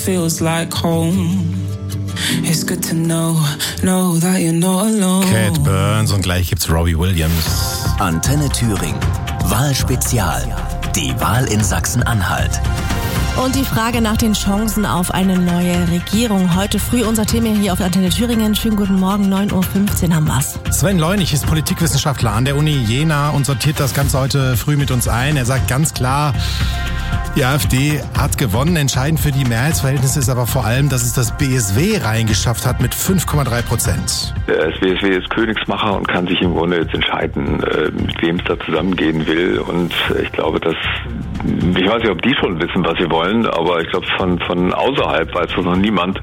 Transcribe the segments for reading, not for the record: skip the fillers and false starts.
Feels like home. It's good to know that you're not alone. Cat Burns und gleich gibt's Robbie Williams. Antenne Thüringen. Wahlspezial. Die Wahl in Sachsen-Anhalt. Und die Frage nach den Chancen auf eine neue Regierung. Heute früh unser Thema hier auf Antenne Thüringen. Schönen guten Morgen, 9.15 Uhr haben wir's. Sven Leunig ist Politikwissenschaftler an der Uni Jena und sortiert das Ganze heute früh mit uns ein. Er sagt ganz klar, die AfD hat gewonnen. Entscheidend für die Mehrheitsverhältnisse ist aber vor allem, dass es das BSW reingeschafft hat mit 5,3%. Das BSW ist Königsmacher und kann sich im Grunde jetzt entscheiden, mit wem es da zusammengehen will. Und ich glaube, ich weiß nicht, ob die schon wissen, was sie wollen, aber ich glaube, von außerhalb weiß das noch niemand.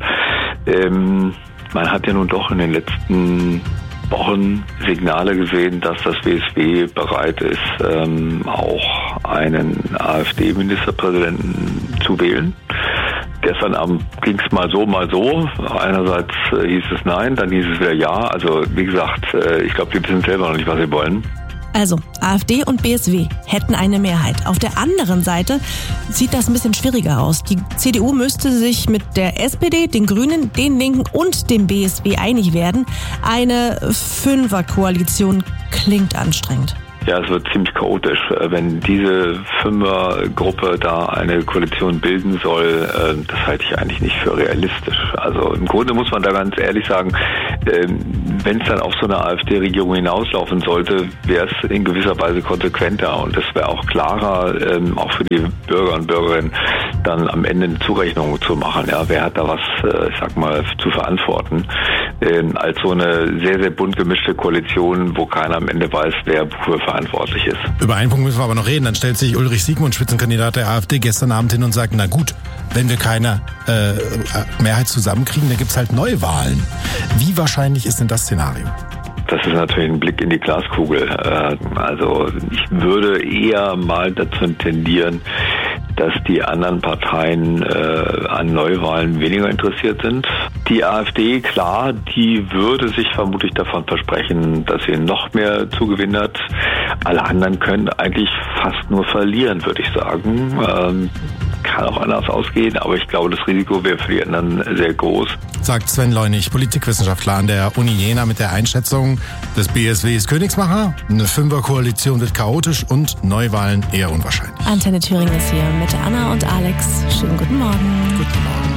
Man hat ja nun doch in den letzten Wochen Signale gesehen, dass das BSW bereit ist, auch einen AfD-Ministerpräsidenten zu wählen. Gestern Abend ging es mal so. Einerseits hieß es nein, dann hieß es wieder ja. Also wie gesagt, ich glaube, die wissen selber noch nicht, was sie wollen. Also, AfD und BSW hätten eine Mehrheit. Auf der anderen Seite sieht das ein bisschen schwieriger aus. Die CDU müsste sich mit der SPD, den Grünen, den Linken und dem BSW einig werden. Eine Fünferkoalition klingt anstrengend. Ja, es wird ziemlich chaotisch. Wenn diese Fünfergruppe da eine Koalition bilden soll, das halte ich eigentlich nicht für realistisch. Also im Grunde muss man da ganz ehrlich sagen, wenn es dann auf so eine AfD-Regierung hinauslaufen sollte, wäre es in gewisser Weise konsequenter und es wäre auch klarer, auch für die Bürger und Bürgerinnen, dann am Ende eine Zurechnung zu machen. Ja, wer hat da was, zu verantworten, als so eine sehr, sehr bunt gemischte Koalition, wo keiner am Ende weiß, wer wofür verantwortlich ist. Über einen Punkt müssen wir aber noch reden. Dann stellt sich Ulrich Siegmund, Spitzenkandidat der AfD, gestern Abend hin und sagt, na gut, wenn wir keine Mehrheit zusammenkriegen, dann gibt's halt Neuwahlen. Wie wahrscheinlich ist denn das Szenario? Das ist natürlich ein Blick in die Glaskugel. Also ich würde eher mal dazu tendieren, dass die anderen Parteien an Neuwahlen weniger interessiert sind. Die AfD, klar, die würde sich vermutlich davon versprechen, dass sie noch mehr Zugewinn hat. Alle anderen können eigentlich fast nur verlieren, würde ich sagen. Kann auch anders ausgehen, aber ich glaube, das Risiko wäre für die anderen sehr groß. Sagt Sven Leunig, Politikwissenschaftler an der Uni Jena mit der Einschätzung, das BSW ist Königsmacher, eine Fünferkoalition wird chaotisch und Neuwahlen eher unwahrscheinlich. Antenne Thüringen ist hier mit Anna und Alex. Schönen guten Morgen. Guten Morgen.